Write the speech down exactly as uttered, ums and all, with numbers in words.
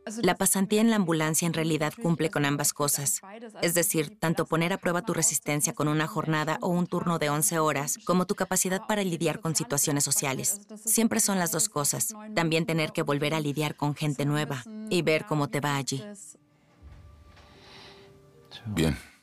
La pasantía en la ambulancia en realidad cumple con ambas cosas. Es decir, tanto poner a prueba tu resistencia con una jornada o un turno de once horas, como tu capacidad para lidiar con situaciones sociales. Siempre son las dos cosas. También tener que volver a lidiar con gente nueva y ver cómo te va allí. Bien.